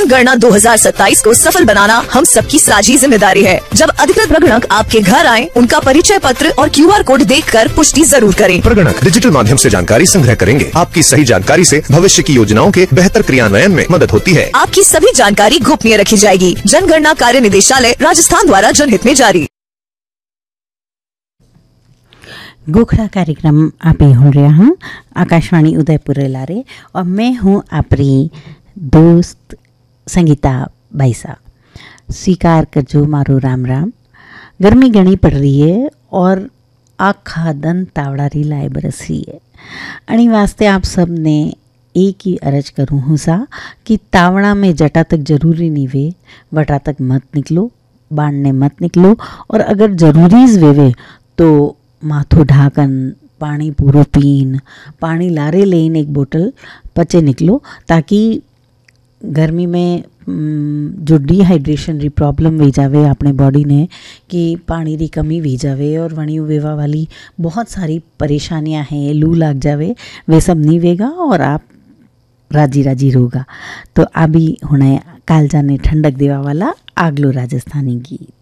जनगणना 2027 को सफल बनाना हम सबकी साझी जिम्मेदारी है। जब अधिकृत प्रगणक आपके घर आए, उनका परिचय पत्र और QR कोड देखकर पुष्टि जरूर करें। प्रगणक डिजिटल माध्यम से जानकारी संग्रह करेंगे। आपकी सही जानकारी से भविष्य की योजनाओं के बेहतर क्रियान्वयन में मदद होती है। आपकी सभी जानकारी गोपनीय रखी जाएगी। जनगणना कार्य निदेशालय राजस्थान द्वारा जनहित में जारी। गोखड़ा कार्यक्रम आप ही सुन रहे हैं आकाशवाणी उदयपुर लारे और मैं हूँ आपरी दोस्त संगीता बाईसा। स्वीकार करजो मारो राम राम। गर्मी घनी पड़ रही है और आखा दिन तावड़ारी लाए बरस रही है। अणी वास्ते आप सब ने एक ही अर्ज करूँ हूँ सा कि तावड़ा में जटा तक जरूरी नहीं वे, वटा तक मत निकलो, बाढ़ने मत निकलो और अगर जरूरी वेवे तो माथो ढाकन पानी पूरो पीन, पानी लारे लेन एक बोतल पचे निकलो, ताकि गर्मी में जो डिहाइड्रेशन री प्रॉब्लम वी जावे अपने बॉडी ने कि पानी री कमी वी जावे और वणी वेवा वाली बहुत सारी परेशानियां हैं, लू लग जावे, वे सब नहीं वेगा और आप राजी राजी रोगा। तो अभी हुणे काल जाने ठंडक देवा वाला आगलो राजस्थानी गीत।